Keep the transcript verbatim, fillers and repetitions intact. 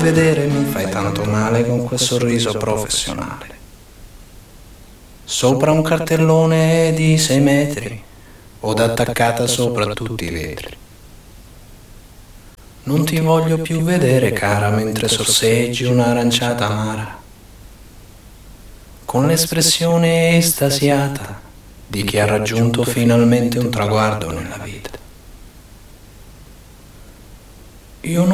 vedere mi fai tanto male con quel sorriso professionale. Sopra un cartellone di sei metri, od attaccata sopra tutti i vetri. Non ti voglio più vedere, cara, mentre sorseggi un'aranciata amara, con l'espressione estasiata di chi ha raggiunto finalmente un traguardo nella vita. Io